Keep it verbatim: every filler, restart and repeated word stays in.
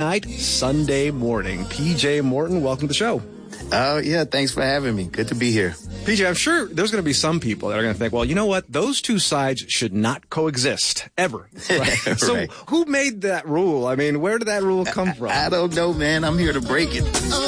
night, Sunday morning. P J Morton, welcome to the show. Oh, yeah, thanks for having me. Good to be here. P J, I'm sure there's going to be some people that are going to think, well, you know what? Those two sides should not coexist, ever. Right? Right. So who made that rule? I mean, where did that rule come from? I, I don't know, man. I'm here to break it.